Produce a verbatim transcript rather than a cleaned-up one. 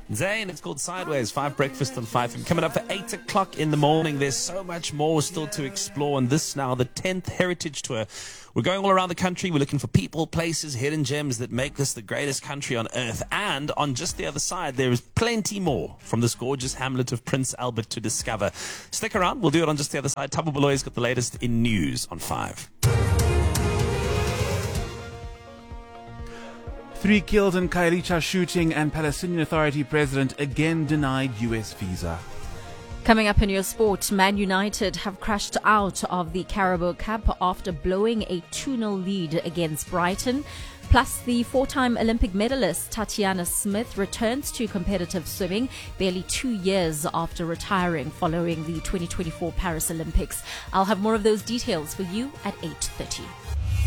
Zayn, it's called Sideways, five breakfast on five. And coming up for eight o'clock in the morning, there's so much more still to explore on this now, the tenth Heritage Tour. We're going all around the country. We're looking for people, places, hidden gems that make this the greatest country on earth. And on just the other side, there is plenty more from this gorgeous hamlet of Prince Albert to discover. Stick around. We'll do it on just the other side. Thabo Baloyi's got the latest in news on five. Three killed in Khayelitsha shooting, and Palestinian Authority president again denied U S visa. Coming up in your sport, Man United have crashed out of the Carabao Cup after blowing a two nil lead against Brighton. Plus, the four-time Olympic medalist Tatiana Smith returns to competitive swimming barely two years after retiring following the twenty twenty-four Paris Olympics. I'll have more of those details for you at eight thirty.